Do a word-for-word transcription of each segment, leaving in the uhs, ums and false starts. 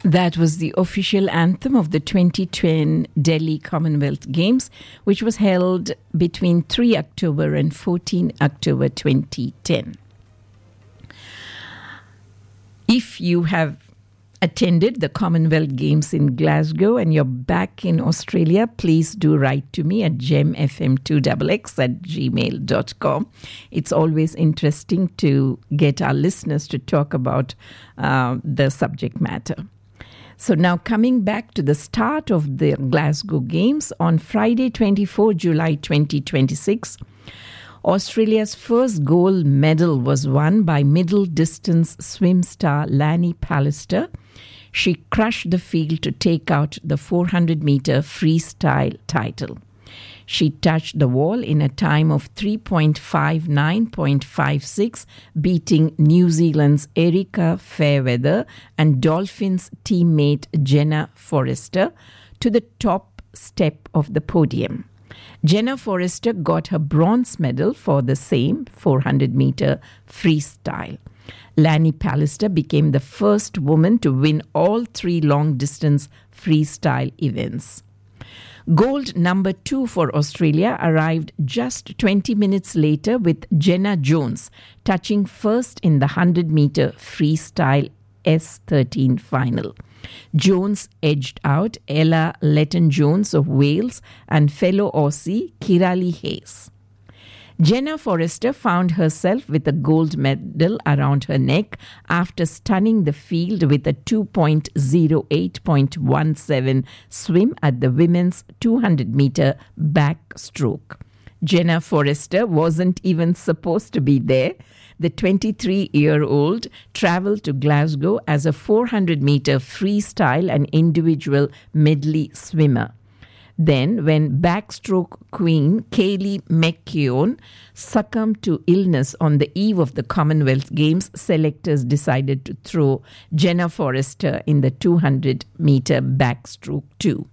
That was the official anthem of the twenty ten Delhi Commonwealth Games, which was held between the third of October and fourteenth of October twenty ten. If you have attended the Commonwealth Games in Glasgow and you're back in Australia, please do write to me at gem f m two x x at gmail dot com. It's always interesting to get our listeners to talk about uh, the subject matter. So now coming back to the start of the Glasgow Games, on Friday, the twenty-fourth of July twenty twenty-six, Australia's first gold medal was won by middle distance swim star Lanny Pallister. She crushed the field to take out the four hundred meter freestyle title. She touched the wall in a time of three point five nine point five six, beating New Zealand's Erica Fairweather and Dolphins teammate Jenna Forrester to the top step of the podium. Jenna Forrester got her bronze medal for the same four hundred meter freestyle. Lanny Pallister became the first woman to win all three long-distance freestyle events. Gold number two for Australia arrived just twenty minutes later, with Jenna Jones touching first in the one hundred meter freestyle S thirteen final. Jones edged out Ella Letton-Jones of Wales and fellow Aussie Kirali Hayes. Jenna Forrester found herself with a gold medal around her neck after stunning the field with a two point oh eight point one seven swim at the women's two hundred meter backstroke. Jenna Forrester wasn't even supposed to be there. The twenty-three-year-old traveled to Glasgow as a four hundred meter freestyle and individual medley swimmer. Then, when backstroke queen Kaylee McKeown succumbed to illness on the eve of the Commonwealth Games, selectors decided to throw Jenna Forrester in the two hundred meter backstroke too.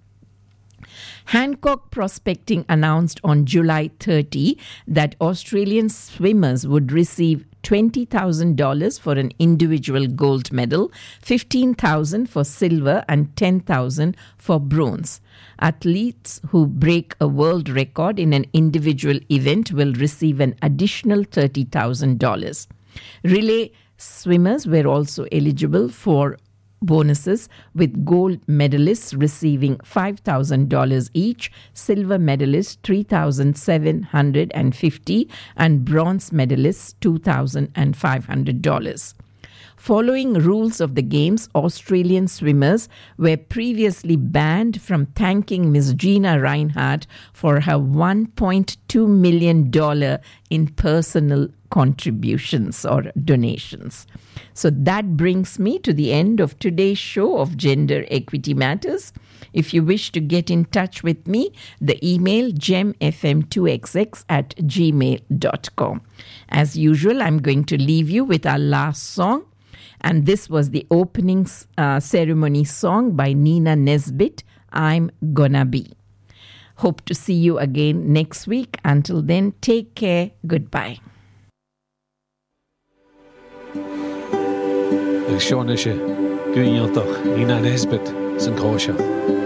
Hancock Prospecting announced on July thirtieth that Australian swimmers would receive twenty thousand dollars for an individual gold medal, fifteen thousand dollars for silver and ten thousand dollars for bronze. Athletes who break a world record in an individual event will receive an additional thirty thousand dollars. Relay swimmers were also eligible for bonuses, with gold medalists receiving five thousand dollars each, silver medalists three thousand seven hundred fifty dollars, and bronze medalists two thousand five hundred dollars. Following rules of the Games, Australian swimmers were previously banned from thanking Miss Gina Rinehart for her one point two million dollars in personal contributions or donations. So that brings me to the end of today's show of Gender Equity Matters. If you wish to get in touch with me, the email gem f m two x x at gmail dot com. As usual, I'm going to leave you with our last song. And this was the opening uh, ceremony song by Nina Nesbitt, I'm Gonna Be. Hope to see you again next week. Until then, take care. Goodbye. Sean is je, Nina Nesbitt, zijn grootje.